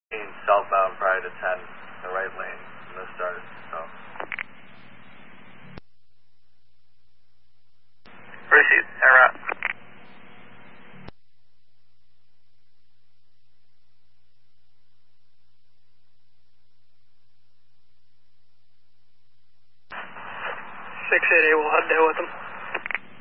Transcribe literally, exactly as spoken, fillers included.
Southbound prior to ten, the right lane, no start, so. Receive, error. six eight eight, we'll head there with them.